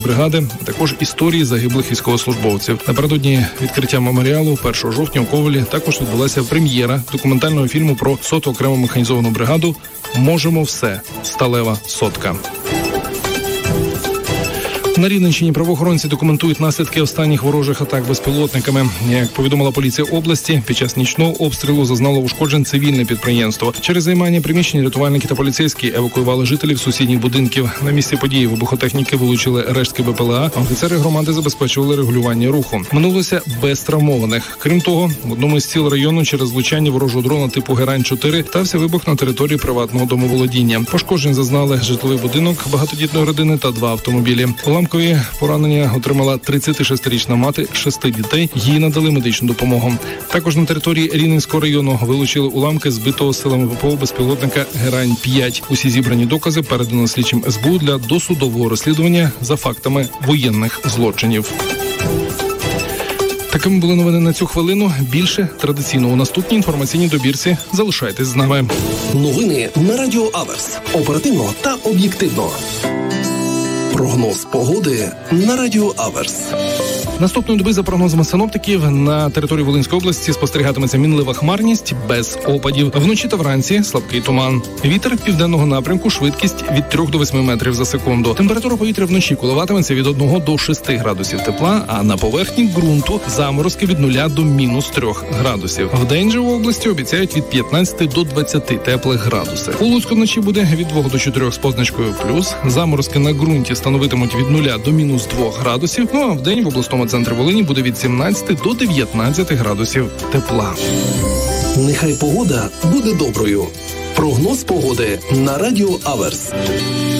бригади, а також історії загиблих військовослужбовців. Напередодні відкриття меморіалу 1 жовтня у Ковелі також відбулася прем'єра документального фільму про 100-ту окрему механізовану бригаду «Можемо все. Сталева сотка». На Рівненщині правоохоронці документують наслідки останніх ворожих атак безпілотниками. Як повідомила поліція області, під час нічного обстрілу зазнало ушкоджень цивільне підприємство. Через займання приміщень рятувальники та поліцейські евакуювали жителів сусідніх будинків. На місці події вибухотехніки вилучили рештки БПЛА, а офіцери громади забезпечували регулювання руху. Минулося без травмованих. Крім того, в одному із сіл району через влучання ворожого дрона типу Герань-4 стався вибух на території приватного домоволодіння. Пошкоджень зазнали житловий будинок багатодітної родини та 2 автомобілі. Уламкові поранення отримала 36-річна мати 6 дітей. Їй надали медичну допомогу. Також на території Рівненського району вилучили уламки збитого силами ВПО безпілотника Герань-5. Усі зібрані докази передано слідчим СБУ для досудового розслідування за фактами воєнних злочинів. Такими були новини на цю хвилину. Більше традиційно у наступній інформаційній добірці. Залишайтесь з нами. Новини на Радіо Аверс. Оперативно та об'єктивно. Прогноз погоди на Радіо Аверс. Наступної доби, за прогнозами синоптиків, на території Волинської області спостерігатиметься мінлива хмарність без опадів. Вночі та вранці слабкий туман. Вітер південного напрямку, швидкість від 3 до 8 метрів за секунду. Температура повітря вночі коливатиметься від 1 до 6 градусів тепла, а на поверхні ґрунту заморозки від 0 до мінус 3 градусів. Вдень же в області обіцяють від 15 до 20 теплих градусів. У Луцьку вночі буде від 2 до 4 з позначкою плюс. Заморозки на ґрунті становитимуть від 0 до мінус 2 градусів. Ну а вдень в обласному центрі Волині буде від 17 до 19 градусів тепла. Нехай погода буде доброю. Прогноз погоди на Радіо Аверс.